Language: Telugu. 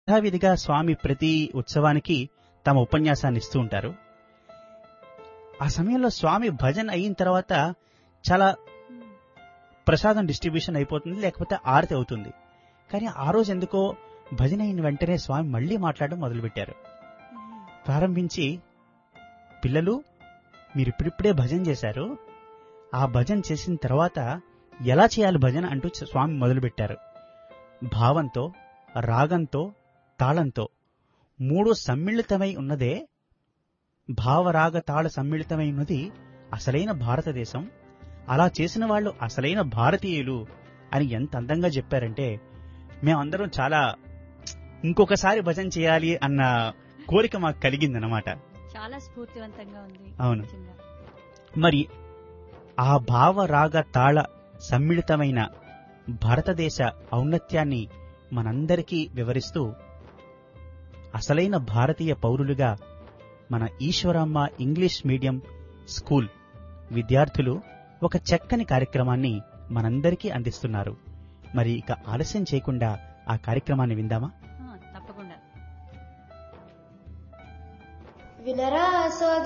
యథావిధిగా స్వామి ప్రతి ఉత్సవానికి తమ ఉపన్యాసాన్ని ఇస్తూ ఉంటారు. ఆ సమయంలో స్వామి భజన అయిన తర్వాత చాలా ప్రసాదం డిస్ట్రిబ్యూషన్ అయిపోతుంది, లేకపోతే ఆరతి అవుతుంది. కానీ ఆ రోజు ఎందుకో భజన అయిన వెంటనే స్వామి మళ్లీ మాట్లాడడం మొదలుపెట్టారు. ప్రారంభించి, పిల్లలు మీరిప్పుడిప్పుడే భజన చేశారు, ఆ భజన చేసిన తర్వాత ఎలా చేయాలి భజన అంటూ స్వామి మొదలుపెట్టారు. భావంతో, రాగంతో, తాళంతో మూడు సమ్మిళితమై ఉన్నదే, భావరాగ తాళ సమ్మిళితమై ఉన్నది అసలైన భారతదేశం. అలా చేసిన వాళ్ళు అసలైన భారతీయులు అని ఎంత అందంగా చెప్పారంటే మేమందరం చాలా ఇంకొకసారి భజన చేయాలి అన్న కోరిక మాకు కలిగిందనమాట. చాలా స్ఫూర్తివంతంగా ఉంది. అవును. మరి ఆ భావరాగ తాళ సమ్మిళితమైన భారతదేశ ఔన్నత్యాన్ని మనందరికీ వివరిస్తూ అసలైన భారతీయ పౌరులుగా మన ఈశ్వరమ్మ ఇంగ్లీష్ మీడియం స్కూల్ విద్యార్థులు ఒక చక్కని కార్యక్రమాన్ని మనందరికీ అందిస్తున్నారు. మరి ఇక ఆలస్యం చేయకుండా ఆ కార్యక్రమాన్ని విందామా? తప్పకుండా. వినరా